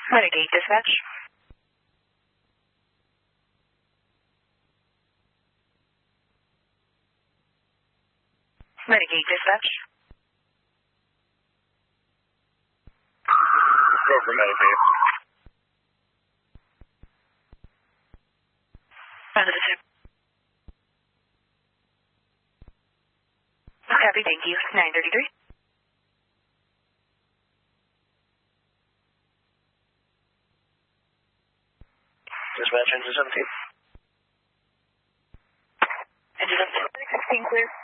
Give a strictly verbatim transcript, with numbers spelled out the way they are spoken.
Medicaid dispatch. Medicaid dispatch. Go for Medicaid. Positive. Copy, thank you. nine thirty-three. Dispatch, engine seventeen. Engine seventeen. sixteen clear.